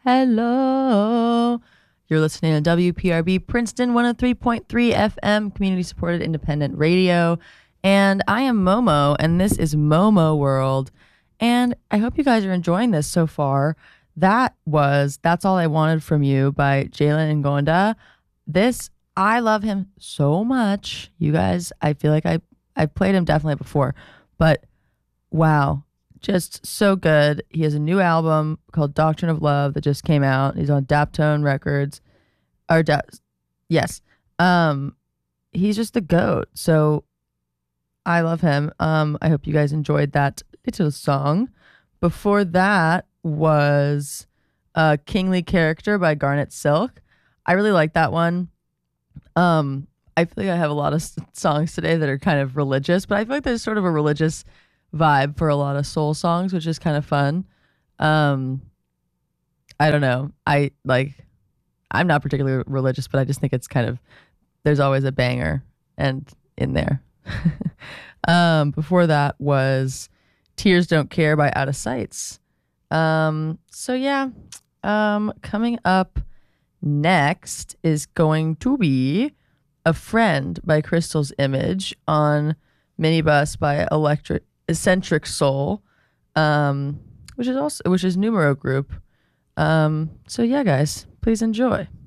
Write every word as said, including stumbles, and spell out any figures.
Hello. You're listening to W P R B Princeton one oh three point three F M, community supported independent radio. And I am Momo, and this is Momo World. And I hope you guys are enjoying this so far. That was That's All I Wanted From You by Jalen Ngonda. This, I love him so much. You guys, I feel like I, I've played him definitely before, but wow. Just so good. He has a new album called Doctrine of Love that just came out. He's on Daptone Records. Or da- yes. Um, he's just the GOAT. So I love him. Um, I hope you guys enjoyed that little song. Before that was uh, Kingly Character by Garnet Silk. I really like that one. Um, I feel like I have a lot of s- songs today that are kind of religious, but I feel like there's sort of a religious vibe for a lot of soul songs, which is kind of fun. Um, I don't know. I like, I'm not particularly religious, but I just think it's kind of, there's always a banger and in there. um, before that was Tears Don't Care by Out of Sights. Um, so yeah, um, coming up next is going to be A Friend by Crystal's Image on Minibus by Electric Eccentric Soul, um, which is also which is Numero Group. Um, so yeah, guys, please enjoy.